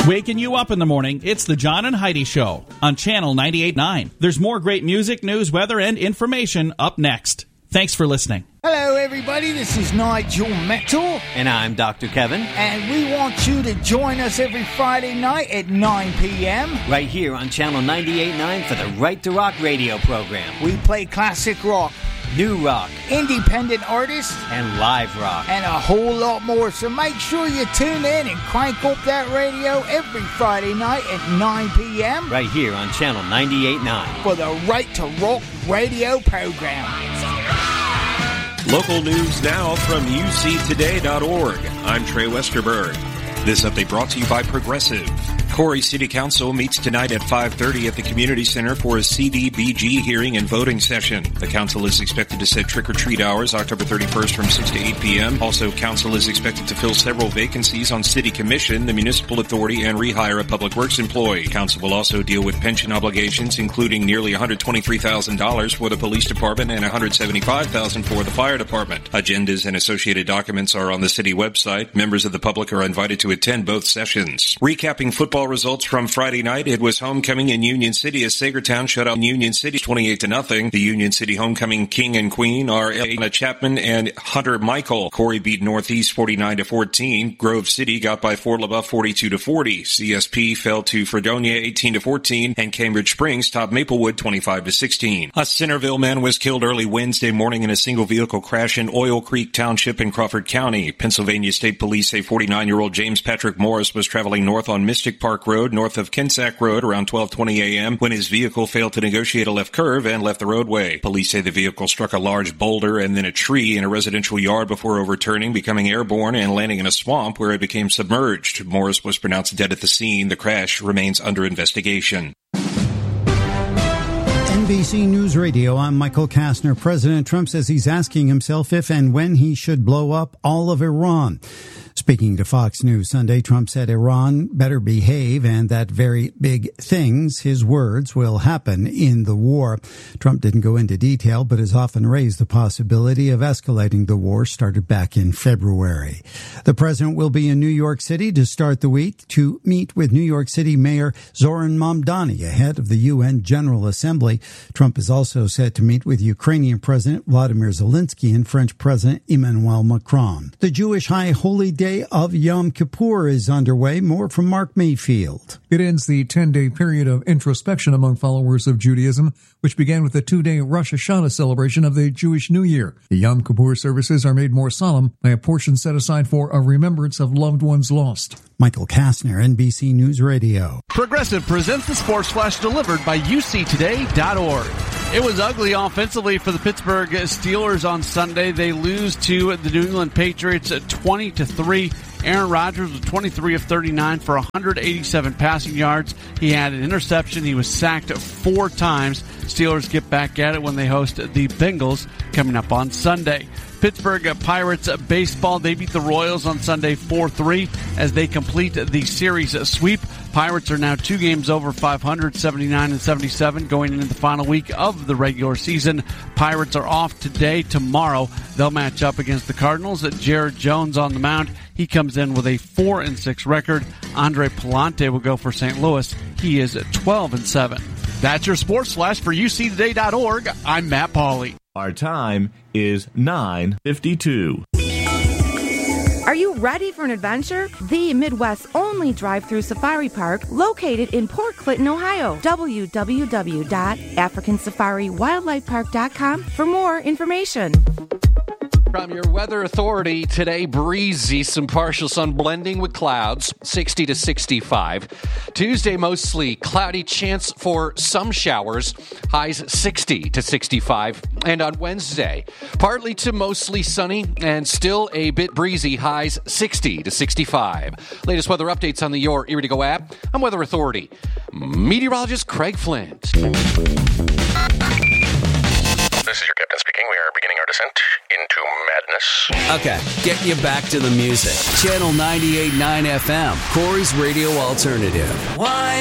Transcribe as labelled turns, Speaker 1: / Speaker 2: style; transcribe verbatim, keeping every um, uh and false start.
Speaker 1: Waking you up in the morning, it's the John and Heidi Show on Channel ninety-eight point nine. There's more great music, news, weather, and information up next. Thanks for listening.
Speaker 2: Hello, everybody. This is Nigel Metal.
Speaker 3: And I'm Doctor Kevin.
Speaker 2: And we want you to join us every Friday night at nine p.m.
Speaker 3: right here on Channel ninety-eight point nine for the Right to Rock radio program.
Speaker 2: We play classic rock,
Speaker 3: new rock,
Speaker 2: independent artists,
Speaker 3: and live rock,
Speaker 2: and a whole lot more. So make sure you tune in and crank up that radio every Friday night at nine p.m.
Speaker 3: right here on Channel ninety-eight point nine
Speaker 2: for the Right to Rock radio program.
Speaker 4: Local news now from U C today dot org. I'm Trey Westerberg. This update brought to you by Progressive. Corey City Council meets tonight at five thirty at the Community Center for a C D B G hearing and voting session. The council is expected to set trick-or-treat hours October thirty-first from six to eight p.m. Also, council is expected to fill several vacancies on City Commission, the Municipal Authority, and rehire a Public Works employee. Council will also deal with pension obligations, including nearly one hundred twenty-three thousand dollars for the Police Department and one hundred seventy-five thousand dollars for the Fire Department. Agendas and associated documents are on the city website. Members of the public are invited to attend both sessions. Recapping football results from Friday night, it was homecoming in Union City as Sagertown shut out Union City twenty-eight to nothing. The Union City homecoming king and queen are Elena Chapman and Hunter Michael. Corey beat Northeast forty-nine to fourteen. Grove City got by Fort LaBeouf forty-two to forty. C S P fell to Fredonia eighteen to fourteen, and Cambridge Springs topped Maplewood twenty-five to sixteen. A Centerville man was killed early Wednesday morning in a single vehicle crash in Oil Creek Township in Crawford County. Pennsylvania State Police say forty-nine-year-old James Patrick Morris was traveling north on Mystic Park Road, north of Kensack Road, around twelve twenty a.m. when his vehicle failed to negotiate a left curve and left the roadway. Police say the vehicle struck a large boulder and then a tree in a residential yard before overturning, becoming airborne, and landing in a swamp where it became submerged. Morris was pronounced dead at the scene. The crash remains under investigation.
Speaker 5: N B C News Radio, I'm Michael Kastner. President Trump says he's asking himself if and when he should blow up all of Iran. Speaking to Fox News Sunday, Trump said Iran better behave and that very big things, his words, will happen in the war. Trump didn't go into detail, but has often raised the possibility of escalating the war started back in February. The president will be in New York City to start the week to meet with New York City Mayor Zoran Mamdani ahead of the U N General Assembly. Trump is also set to meet with Ukrainian President Vladimir Zelensky and French President Emmanuel Macron. The Jewish High Holy Day of Yom Kippur is underway. More from Mark Mayfield.
Speaker 6: It ends the ten-day period of introspection among followers of Judaism, which began with the two-day Rosh Hashanah celebration of the Jewish New Year. The Yom Kippur services are made more solemn by a portion set aside for a remembrance of loved ones lost.
Speaker 5: Michael Kastner, N B C News Radio.
Speaker 7: Progressive presents the Sports Flash delivered by U C today dot org. It was ugly offensively for the Pittsburgh Steelers on Sunday. They lose to the New England Patriots at twenty to three. Aaron Rodgers was twenty-three of thirty-nine for one hundred eighty-seven passing yards. He had an interception. He was sacked four times. Steelers get back at it when they host the Bengals coming up on Sunday. Pittsburgh Pirates baseball, they beat the Royals on Sunday four three as they complete the series sweep. Pirates are now two games over five hundred, seventy-nine and seventy-seven, going into the final week of the regular season. Pirates are off today. Tomorrow, they'll match up against the Cardinals. Jared Jones on the mound. He comes in with a four and six record. Andre Palante will go for Saint Louis. He is at twelve and seven. That's your Sports Flash for U C today dot org. I'm Matt Pauley.
Speaker 8: Our time is nine fifty-two.
Speaker 9: Are you ready for an adventure? The Midwest's only drive-through safari park located in Port Clinton, Ohio. w w w dot african safari wildlife park dot com for more information.
Speaker 10: From your weather authority, today breezy, some partial sun blending with clouds, sixty to sixty-five. Tuesday, mostly cloudy, chance for some showers, highs sixty to sixty-five. And on Wednesday, partly to mostly sunny and still a bit breezy, highs sixty to sixty-five. Latest weather updates on the Your Erie to Go app. I'm Weather Authority meteorologist Craig Flint.
Speaker 11: This is your captain speaking. We are beginning our descent into madness.
Speaker 12: Okay, getting you back to the music. Channel ninety-eight point nine F M, Corey's Radio Alternative.
Speaker 13: Why